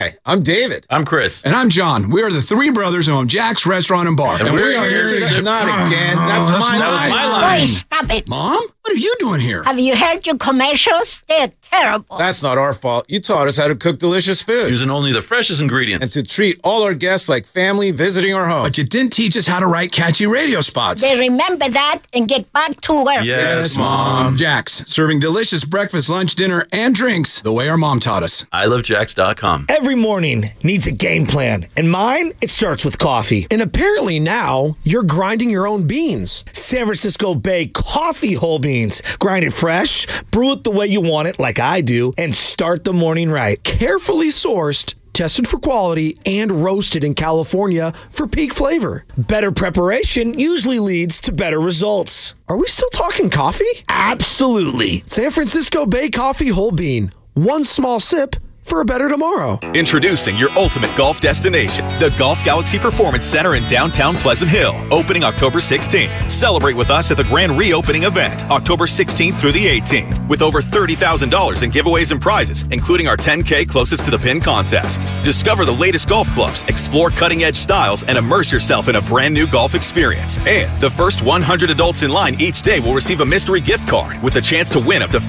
Hey, I'm David. I'm Chris. And I'm John. We are the three brothers who own Jack's Restaurant and Bar. And we are here to... Not again. That's my line. Boy, stop it. Mom? What are you doing here? Have you heard your commercials? They're terrible. That's not our fault. You taught us how to cook delicious food. Using only the freshest ingredients. And to treat all our guests like family visiting our home. But you didn't teach us how to write catchy radio spots. They remember that and get back to work. Yes, Mom. Jack's, serving delicious breakfast, lunch, dinner, and drinks the way our mom taught us. ilovejacks.com. Every morning needs a game plan, and mine, it starts with coffee. And apparently now, you're grinding your own beans. San Francisco Bay coffee whole beans. Grind it fresh, brew it the way you want it, like I do, and start the morning right. Carefully sourced, tested for quality, and roasted in California for peak flavor. Better preparation usually leads to better results. Are we still talking coffee? Absolutely. San Francisco Bay Coffee Whole Bean. One small sip for a better tomorrow. Introducing your ultimate golf destination, the Golf Galaxy Performance Center in downtown Pleasant Hill, opening October 16th. Celebrate with us at the grand reopening event, October 16th through the 18th, with over $30,000 in giveaways and prizes, including our 10K closest to the pin contest. Discover the latest golf clubs, explore cutting-edge styles, and immerse yourself in a brand new golf experience. And the first 100 adults in line each day will receive a mystery gift card with a chance to win up to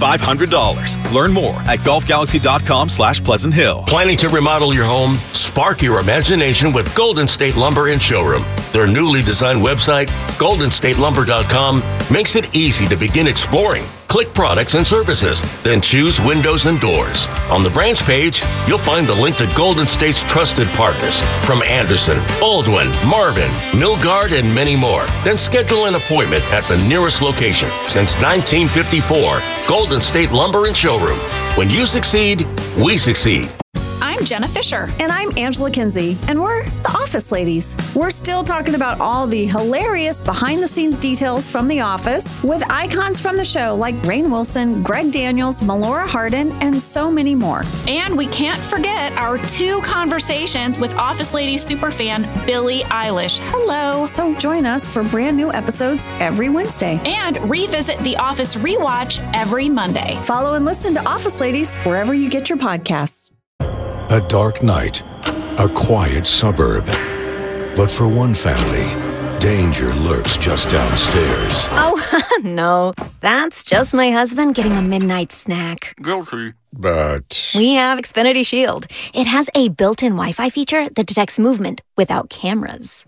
$500. Learn more at golfgalaxy.com/Pleasant Hill. Planning to remodel your home? Spark your imagination with Golden State Lumber and Showroom. Their newly designed website, goldenstatelumber.com, makes it easy to begin exploring. Click products and services, then choose windows and doors. On the branch page, you'll find the link to Golden State's trusted partners from Anderson, Baldwin, Marvin, Milgard, and many more. Then schedule an appointment at the nearest location. Since 1954, Golden State Lumber and Showroom. When you succeed, we succeed. I'm Jenna Fisher. And I'm Angela Kinsey. And we're the Office Ladies. We're still talking about all the hilarious behind-the-scenes details from The Office with icons from the show like Rainn Wilson, Greg Daniels, Melora Hardin, and so many more. And we can't forget our 2 conversations with Office Ladies superfan Billie Eilish. Hello. So join us for brand new episodes every Wednesday. And revisit The Office Rewatch every Monday. Follow and listen to Office Ladies wherever you get your podcasts. A dark night, a quiet suburb. But for one family, danger lurks just downstairs. Oh, no. That's just my husband getting a midnight snack. Guilty. But we have Xfinity Shield. It has a built-in Wi-Fi feature that detects movement without cameras.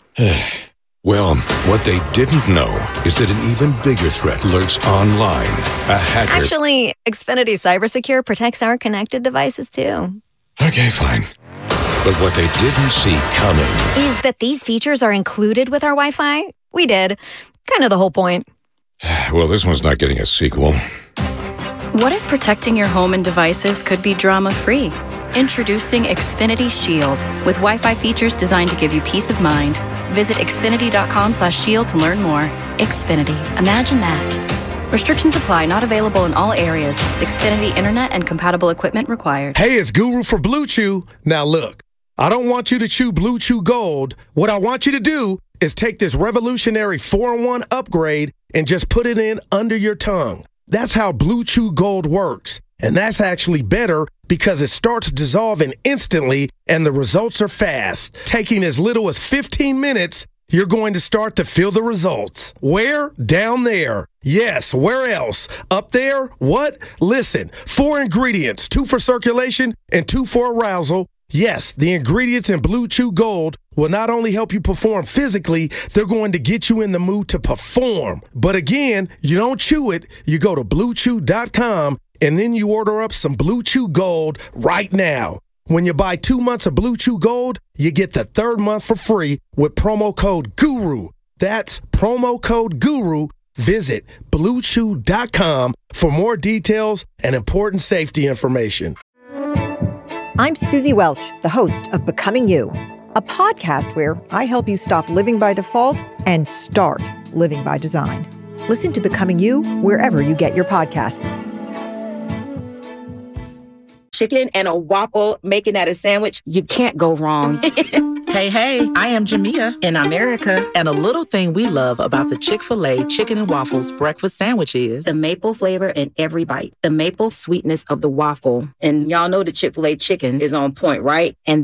Well, what they didn't know is that an even bigger threat lurks online. A hacker... Actually, Xfinity CyberSecure protects our connected devices, too. Okay, fine. But what they didn't see coming is that these features are included with our Wi-Fi. We did. Kind of the whole point. Well, this one's not getting a sequel. What if protecting your home and devices could be drama-free? Introducing Xfinity Shield with Wi-Fi features designed to give you peace of mind. Visit xfinity.com/shield to learn more. Xfinity. Imagine that. Restrictions apply. Not available in all areas. Xfinity Internet and compatible equipment required. Hey, it's Guru for Blue Chew. Now look, I don't want you to chew Blue Chew Gold. What I want you to do is take this revolutionary 4-in-1 upgrade and just put it in under your tongue. That's how Blue Chew Gold works. And that's actually better because it starts dissolving instantly and the results are fast. Taking as little as 15 minutes, you're going to start to feel the results. Where? Down there. Yes, where else? Up there? What? Listen, 4 ingredients, 2 for circulation and 2 for arousal. Yes, the ingredients in Blue Chew Gold will not only help you perform physically, they're going to get you in the mood to perform. But again, you don't chew it. You go to BlueChew.com and then you order up some Blue Chew Gold right now. When you buy 2 months of Blue Chew Gold, you get the 3rd month for free with promo code GURU. That's promo code GURU. Visit BlueChew.com for more details and important safety information. I'm Susie Welch, the host of Becoming You, a podcast where I help you stop living by default and start living by design. Listen to Becoming You wherever you get your podcasts. Chicken and a waffle, making that a sandwich, you can't go wrong. Hey, I am Jamia in America. And a little thing we love about the Chick-fil-A Chicken and Waffles breakfast sandwich is the maple flavor in every bite, the maple sweetness of the waffle. And y'all know the Chick-fil-A chicken is on point, right? And